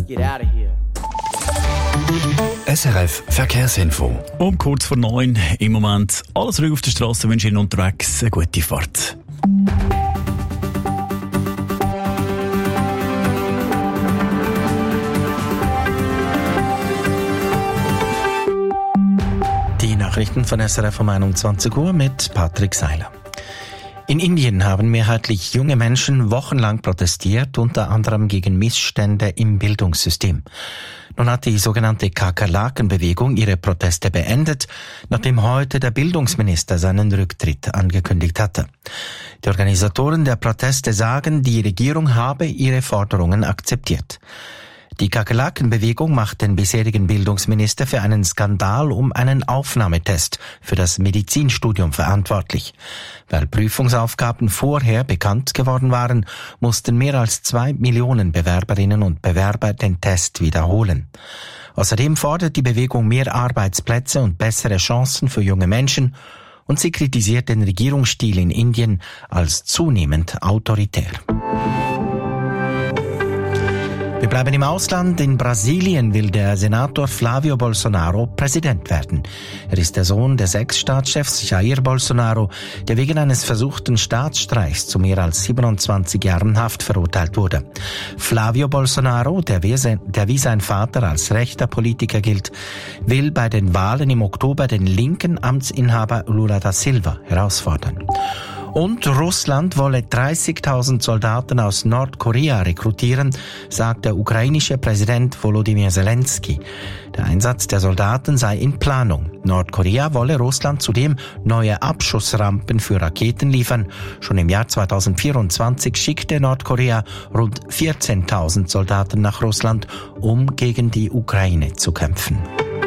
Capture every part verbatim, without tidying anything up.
get out of here. S R F Verkehrsinfo. Um kurz vor neun im Moment alles ruhig auf der Straße. Wünsche Ihnen unterwegs eine gute Fahrt. Die Nachrichten von S R F um einundzwanzig Uhr mit Patrick Seiler. In Indien haben mehrheitlich junge Menschen wochenlang protestiert, unter anderem gegen Missstände im Bildungssystem. Nun hat die sogenannte Kakerlakenbewegung ihre Proteste beendet, nachdem heute der Bildungsminister seinen Rücktritt angekündigt hatte. Die Organisatoren der Proteste sagen, die Regierung habe ihre Forderungen akzeptiert. Die Kakerlakenbewegung macht den bisherigen Bildungsminister für einen Skandal um einen Aufnahmetest für das Medizinstudium verantwortlich. Weil Prüfungsaufgaben vorher bekannt geworden waren, mussten mehr als zwei Millionen Bewerberinnen und Bewerber den Test wiederholen. Außerdem fordert die Bewegung mehr Arbeitsplätze und bessere Chancen für junge Menschen und sie kritisiert den Regierungsstil in Indien als zunehmend autoritär. Wir bleiben im Ausland. In Brasilien will der Senator Flávio Bolsonaro Präsident werden. Er ist der Sohn des Ex-Staatschefs Jair Bolsonaro, der wegen eines versuchten Staatsstreichs zu mehr als siebenundzwanzig Jahren Haft verurteilt wurde. Flávio Bolsonaro, der wie, sein, der wie sein Vater als rechter Politiker gilt, will bei den Wahlen im Oktober den linken Amtsinhaber Lula da Silva herausfordern. Und Russland wolle dreißigtausend Soldaten aus Nordkorea rekrutieren, sagt der ukrainische Präsident Volodymyr Zelensky. Der Einsatz der Soldaten sei in Planung. Nordkorea wolle Russland zudem neue Abschussrampen für Raketen liefern. Schon im Jahr zweitausendvierundzwanzig schickte Nordkorea rund vierzehntausend Soldaten nach Russland, um gegen die Ukraine zu kämpfen.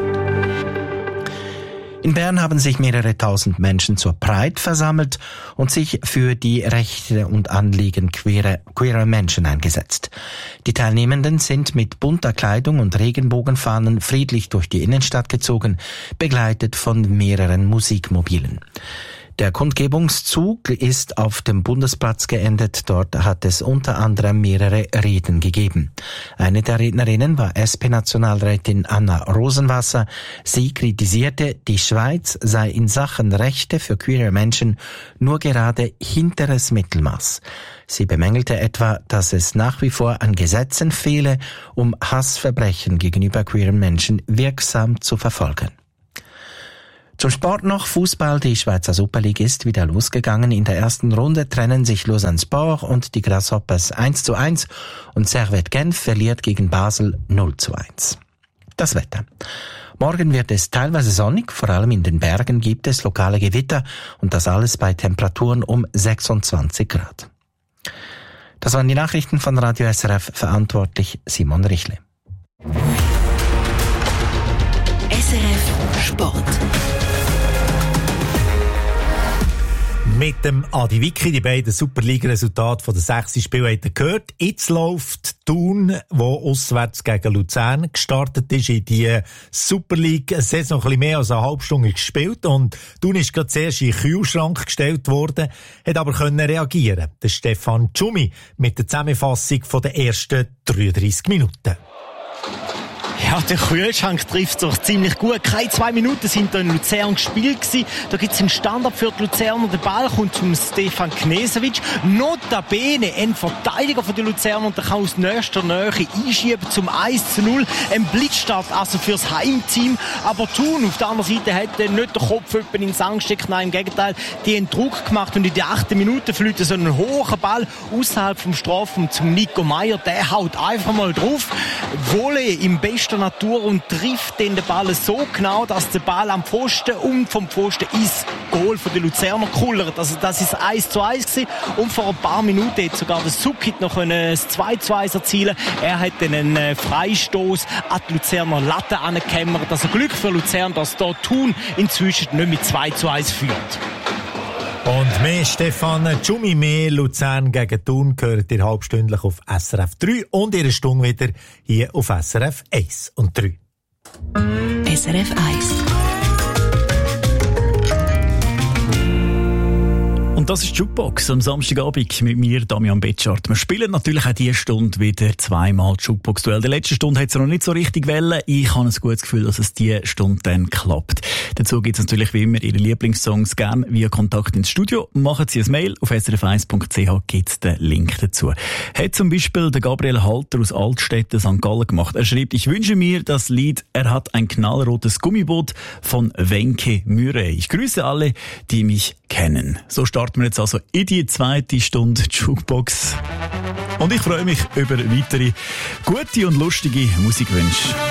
In Bern haben sich mehrere tausend Menschen zur Pride versammelt und sich für die Rechte und Anliegen queerer, queerer Menschen eingesetzt. Die Teilnehmenden sind mit bunter Kleidung und Regenbogenfahnen friedlich durch die Innenstadt gezogen, begleitet von mehreren Musikmobilen. Der Kundgebungszug ist auf dem Bundesplatz geendet. Dort hat es unter anderem mehrere Reden gegeben. Eine der Rednerinnen war S P-Nationalrätin Anna Rosenwasser. Sie kritisierte, die Schweiz sei in Sachen Rechte für queere Menschen nur gerade hinteres Mittelmaß. Sie bemängelte etwa, dass es nach wie vor an Gesetzen fehle, um Hassverbrechen gegenüber queeren Menschen wirksam zu verfolgen. Zum Sport noch Fußball. Die Schweizer Super League ist wieder losgegangen. In der ersten Runde trennen sich Lausanne Sport und die Grasshoppers eins zu eins und Servette Genf verliert gegen Basel null zu eins. Das Wetter. Morgen wird es teilweise sonnig, vor allem in den Bergen gibt es lokale Gewitter und das alles bei Temperaturen um sechsundzwanzig Grad. Das waren die Nachrichten von Radio S R F, verantwortlich Simon Richle. S R F Sport. Mit dem Adi Wicki, die beiden Superliga-Resultate von den sechs Spielen habt ihr gehört. Jetzt läuft Thun, wo auswärts gegen Luzern gestartet ist, in die Superliga-Saison ein bisschen mehr als eine halbe Stunde gespielt. Und Thun ist gerade zuerst in den Kühlschrank gestellt worden, hat aber können reagieren. Der Stefan Tschumi mit der Zusammenfassung von den ersten dreiunddreissig Minuten. Ja, der Kühlschrank trifft doch ziemlich gut. Keine zwei Minuten sind da in Luzern gespielt gewesen. Da gibt es einen Standard für die Luzerner. Der Ball kommt zum Stefan Knežević. Notabene ein Verteidiger von den Luzernern und der kann aus nächster Nähe einschieben zum eins zu null. Ein Blitzstart also fürs Heimteam. Aber Thun auf der anderen Seite hat nicht den Kopf in den Sand gesteckt. Nein, im Gegenteil, die haben Druck gemacht und in der achten Minute fliegt so einen hohen Ball außerhalb vom Strafraum zum Nico Meyer. Der haut einfach mal drauf. Volley im besten Natur und trifft den Ball so genau, dass der Ball am Pfosten und vom Pfosten ins Goal von den Luzerner kullert. Also das ist eins zu eins gewesen. Und vor ein paar Minuten hat sogar der Sukkit noch das zwei zu eins erzielen. Er hat einen Freistoß an die Luzerner Latte angekämmert. Also Glück für Luzern, dass dort Thun inzwischen nicht mit zwei zu eins führt. Und mehr Stefan Tschumi, mehr Luzern gegen Thun gehört ihr halbstündlich auf S R F drei und ihre Stunde wieder hier auf S R F eins und drei. S R F eins. Und das ist Jukebox am Samstagabend mit mir, Damian Betschart. Wir spielen natürlich auch diese Stunde wieder zweimal Jukebox-Duell. In der letzten Stunde hat es noch nicht so richtig wollen. Ich habe ein gutes Gefühl, dass es diese Stunde dann klappt. Dazu gibt es natürlich wie immer Ihre Lieblingssongs gerne via Kontakt ins Studio. Machen Sie ein Mail, auf s r f eins punkt c h gibt es den Link dazu. Hat zum Beispiel der Gabriel Halter aus Altstetten, Sankt Gallen gemacht. Er schreibt, ich wünsche mir das Lied Er hat ein knallrotes Gummiboot von Wenke Mürre. Ich grüße alle, die mich kennen. So starten wir jetzt also in die zweite Stunde Jukebox. Und ich freue mich über weitere gute und lustige Musikwünsche.